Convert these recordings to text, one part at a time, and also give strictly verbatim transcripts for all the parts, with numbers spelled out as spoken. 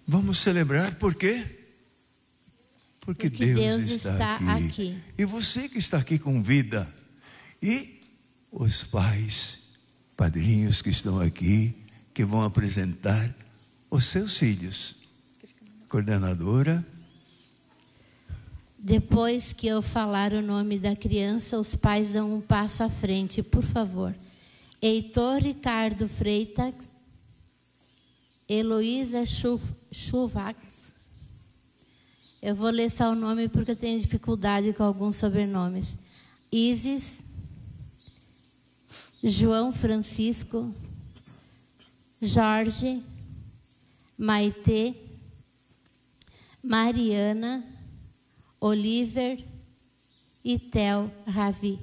Vamos celebrar por quê? Porque, Porque Deus, Deus está, está aqui. aqui. E você que está aqui com vida. E os pais, padrinhos que estão aqui, que vão apresentar os seus filhos. Coordenadora. Depois que eu falar o nome da criança, os pais dão um passo à frente, por favor. Heitor Ricardo Freitas, Heloísa Chuvax. Eu vou ler só o nome porque eu tenho dificuldade com alguns sobrenomes. Isis, João Francisco, Jorge, Maitê, Mariana, Oliver e Theo Ravi.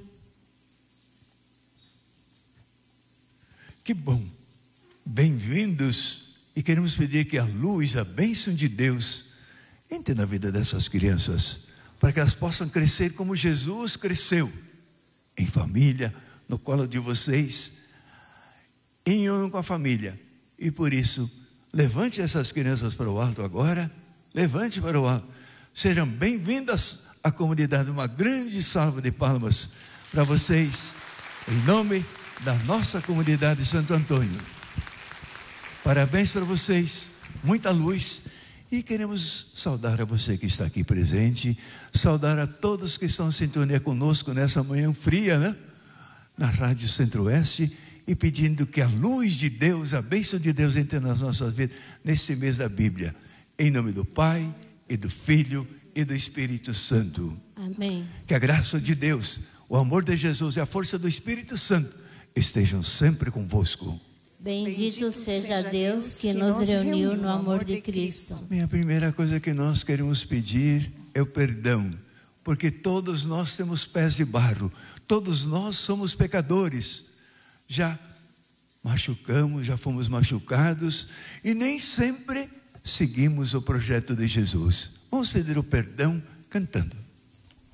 Que bom, bem-vindos, e queremos pedir que a luz, a bênção de Deus entre na vida dessas crianças, para que elas possam crescer como Jesus cresceu, em família, no colo de vocês, em união com a família. E por isso, levante essas crianças para o alto agora, levante para o alto. Sejam bem-vindas à comunidade. Uma grande salva de palmas para vocês, em nome da nossa comunidade de Santo Antônio. Parabéns para vocês, muita luz. E queremos saudar a você que está aqui presente, saudar a todos que estão em sintonia conosco nessa manhã fria, né? Na Rádio Centro-Oeste, e pedindo que a luz de Deus, a bênção de Deus entre nas nossas vidas, nesse mês da Bíblia. Em nome do Pai, e do Filho, e do Espírito Santo. Amém. Que a graça de Deus, o amor de Jesus e a força do Espírito Santo estejam sempre convosco. Bendito, Bendito seja Deus que nos reuniu no amor de Cristo. Minha primeira coisa que nós queremos pedir é o perdão, porque todos nós temos pés de barro, todos nós somos pecadores, já machucamos, já fomos machucados e nem sempre seguimos o projeto de Jesus. Vamos pedir o perdão cantando.